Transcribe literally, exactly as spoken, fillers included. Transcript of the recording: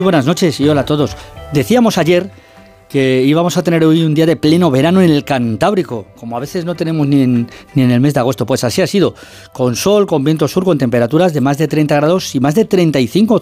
Buenas noches y hola a todos. Decíamos ayer que íbamos a tener hoy un día de pleno verano en el Cantábrico, como a veces no tenemos ni en, ni en el mes de agosto. Pues así ha sido, con sol, con viento sur, con temperaturas de más de treinta grados y más de treinta y cinco